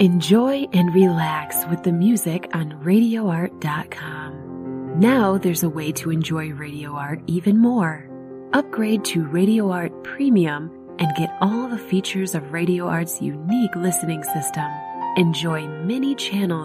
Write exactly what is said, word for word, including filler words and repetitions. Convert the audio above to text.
Enjoy and relax with the music on radio art dot com. Now there's a way to enjoy Radio Art even more. Upgrade to Radio Art Premium and get all the features of Radio Art's unique listening system. Enjoy many channels